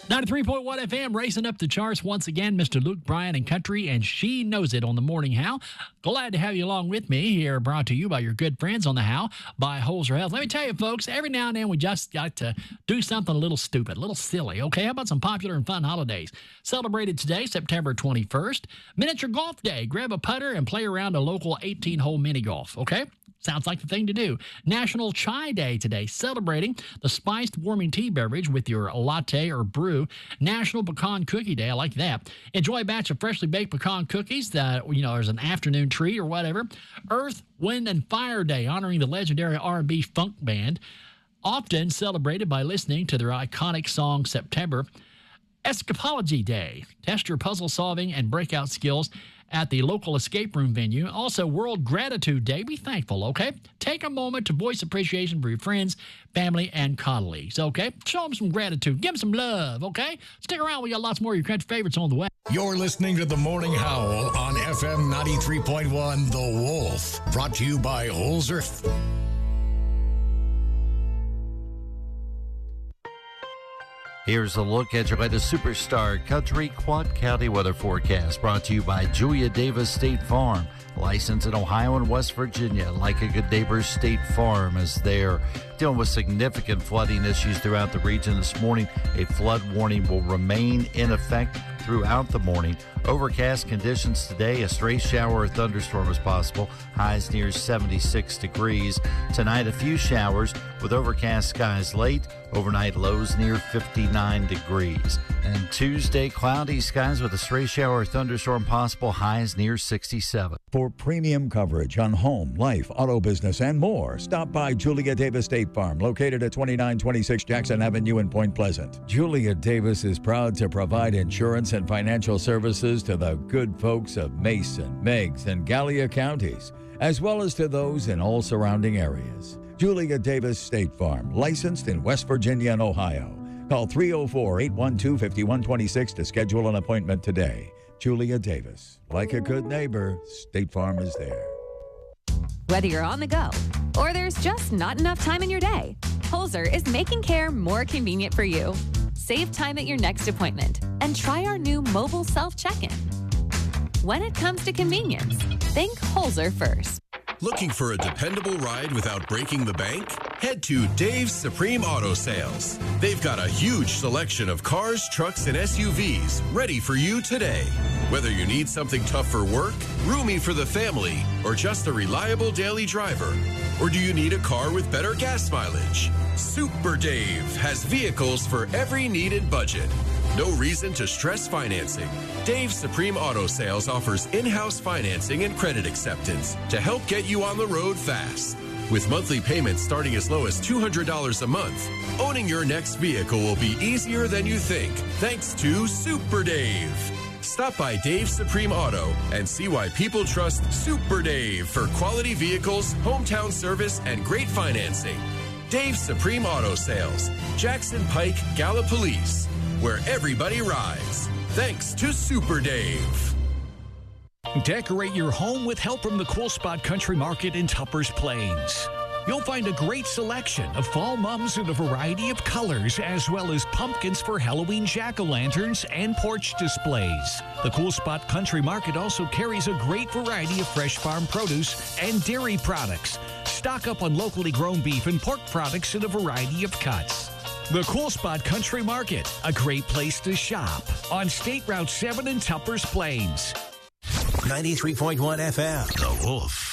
93.1 FM, racing up the charts once again, Mr. Luke Bryan and Country, and She Knows It on the Morning How. Glad to have you along with me here, brought to you by your good friends on the How by Holzer Health. Let me tell you, folks, every now and then we just got to do something a little stupid, a little silly, okay? How about some popular and fun holidays? Celebrated today, September 21st. Miniature Golf Day. Grab a putter and play around a local 18-hole mini golf, okay? Sounds like the thing to do. National Chai Day today, celebrating the spiced warming tea beverage with your latte or brew. National Pecan Cookie Day, I like that. Enjoy a batch of freshly baked pecan cookies that, as an afternoon treat or whatever. Earth, Wind, and Fire Day, honoring the legendary R&B funk band, often celebrated by listening to their iconic song September. Escapology Day, test your puzzle solving and breakout skills at the local escape room venue. Also, World Gratitude Day. Be thankful, okay? Take a moment to voice appreciation for your friends, family, and colleagues, okay? Show them some gratitude. Give them some love, okay? Stick around. We got lots more of your country favorites on the way. You're listening to The Morning Howl on FM 93.1 The Wolf. Brought to you by Holzer. Here's a look at your latest Superstar Country Quad County weather forecast, brought to you by Julia Davis State Farm. Licensed in Ohio and West Virginia. Like a good neighbor, State Farm is there. Dealing with significant flooding issues throughout the region this morning. A flood warning will remain in effect throughout the morning. Overcast conditions today. A stray shower or thunderstorm is possible. Highs near 76 degrees. Tonight, a few showers with overcast skies late. Overnight lows near 59 degrees. And Tuesday, cloudy skies with a stray shower or thunderstorm possible. Highs near 67. For premium coverage on home, life, auto business, and more, stop by Julia Davis State Farm, located at 2926 Jackson Avenue in Point Pleasant. Julia Davis is proud to provide insurance and financial services to the good folks of Mason, Meigs, and Gallia counties, as well as to those in all surrounding areas. Julia Davis State Farm, licensed in West Virginia and Ohio. Call 304-812-5126 to schedule an appointment today. Julia Davis. Like a good neighbor, State Farm is there. Whether you're on the go or there's just not enough time in your day, Holzer is making care more convenient for you. Save time at your next appointment and try our new mobile self-check-in. When it comes to convenience, think Holzer first. Looking for a dependable ride without breaking the bank? Head to Dave's Supreme Auto Sales. They've got a huge selection of cars, trucks, and SUVs ready for you today. Whether you need something tough for work, roomy for the family, or just a reliable daily driver, or do you need a car with better gas mileage? Super Dave has vehicles for every needed budget. No reason to stress financing. Dave's Supreme Auto Sales offers in-house financing and credit acceptance to help get you on the road fast. With monthly payments starting as low as $200 a month, owning your next vehicle will be easier than you think, thanks to Super Dave. Stop by Dave's Supreme Auto and see why people trust Super Dave for quality vehicles, hometown service, and great financing. Dave's Supreme Auto Sales, Jackson Pike, Gallipolis, where everybody rides. Thanks to Super Dave. Decorate your home with help from the Cool Spot Country Market in Tuppers Plains. You'll find a great selection of fall mums in a variety of colors, as well as pumpkins for Halloween jack-o'-lanterns and porch displays. The Cool Spot Country Market also carries a great variety of fresh farm produce and dairy products. Stock up on locally grown beef and pork products in a variety of cuts. The Cool Spot Country Market, a great place to shop on State Route 7 in Tuppers Plains. 93.1 FM. The Wolf.